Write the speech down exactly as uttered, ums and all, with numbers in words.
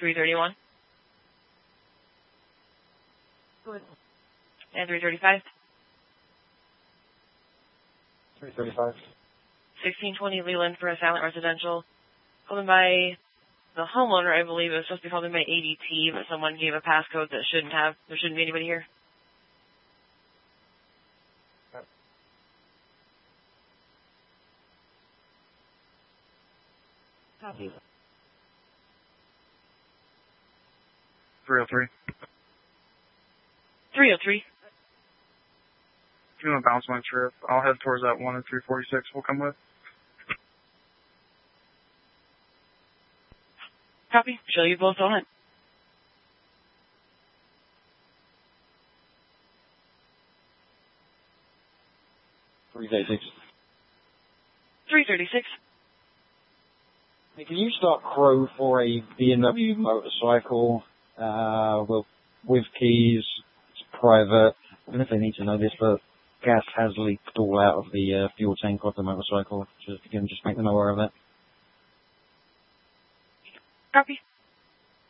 three thirty-one. Good. And three thirty-five. three thirty-five. sixteen twenty Leland for a silent residential. Called in by the homeowner, I believe. It was supposed to be called in by A D T, but someone gave a passcode that shouldn't have. There shouldn't be anybody here. Copy. three oh three. three oh three. If you want to bounce my trip, I'll head towards that one and three forty-six we'll come with. Copy. Show you both on it. three thirty-six. three thirty-six. Hey, can you start Crow for a B M W motorcycle uh, with, with keys? It's private. I don't know if they need to know this, but gas has leaked all out of the uh, fuel tank of the motorcycle. Just, again, just make them aware of that. Copy.